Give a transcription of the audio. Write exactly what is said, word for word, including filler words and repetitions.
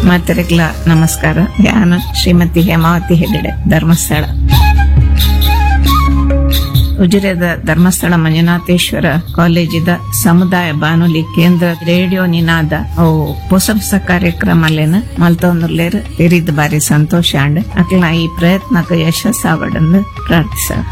ಮಾತರಿಗ್ಲ ನಮಸ್ಕಾರ. ನಾನು ಶ್ರೀಮತಿ ಹೇಮಾವತಿ ಹೆಗಡೆ, ಧರ್ಮಸ್ಥಳ. ಉಜಿರೆದ ಧರ್ಮಸ್ಥಳ ಮಂಜುನಾಥೇಶ್ವರ ಕಾಲೇಜಿದ ಸಮುದಾಯ ಬಾನುಲಿ ಕೇಂದ್ರ ರೇಡಿಯೋ ನಿನಾದ ಅವು ಹೊಸ ಹೊಸ ಕಾರ್ಯಕ್ರಮಲೇನ ಮಲ್ತೊಂದುರ್ಲೇರ್ ತಿರಿದ್ ಬಾರಿ ಸಂತೋಷ ಅಂಡ್ ಅಕ್ಲ ಈ ಪ್ರಯತ್ನಕ್ಕೆ ಯಶಸ್ಸಾವಡನ್ನು ಪ್ರಾರ್ಥಿಸ.